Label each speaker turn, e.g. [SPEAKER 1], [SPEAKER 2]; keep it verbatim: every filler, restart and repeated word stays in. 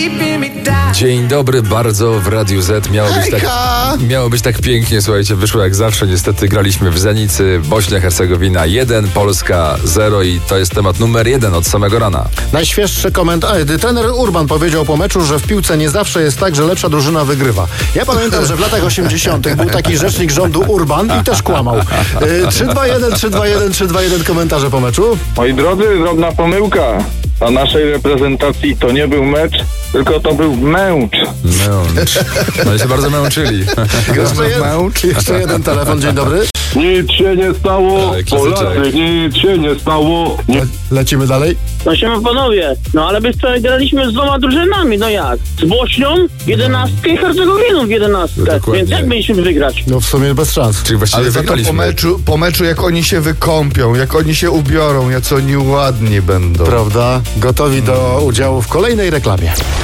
[SPEAKER 1] Dzień dobry, bardzo w Radiu Z. Miało być, tak, miało być tak pięknie, słuchajcie, wyszło jak zawsze. Niestety graliśmy w Zenicy, Bośnia-Hercegowina jeden, Polska zero i to jest temat numer jeden od samego rana.
[SPEAKER 2] Najświeższy komentarz. Trener Urban powiedział po meczu, że w piłce nie zawsze jest tak, że lepsza drużyna wygrywa. Ja pamiętam, że w latach osiemdziesiątych był taki rzecznik rządu Urban i też kłamał. trzy dwa jeden, trzy dwa jeden, trzy dwa jeden komentarze po meczu.
[SPEAKER 3] Moi drodzy, drobna pomyłka. Na naszej reprezentacji to nie był mecz, tylko to był męcz.
[SPEAKER 1] Męcz. No i się bardzo męczyli.
[SPEAKER 2] Jeszcze, jed... Jeszcze jeden telefon, dzień dobry.
[SPEAKER 3] Nic się nie stało, Polacy, nic się nie stało. Nie...
[SPEAKER 2] Le- lecimy dalej.
[SPEAKER 4] No siema panowie, no ale my wczoraj graliśmy z dwoma drużynami, no jak? Z Bośnią jedenastkę i Hercegowiną w jedenastkę,
[SPEAKER 1] Dokładnie.
[SPEAKER 4] więc jak mieliśmy wygrać?
[SPEAKER 2] No w sumie bez szans.
[SPEAKER 1] Czyli właściwie
[SPEAKER 5] Ale za to po
[SPEAKER 1] wygraliśmy.
[SPEAKER 5] meczu, po meczu, jak oni się wykąpią, jak oni się ubiorą, jak oni ładni będą.
[SPEAKER 2] Prawda? Gotowi do udziału w kolejnej reklamie.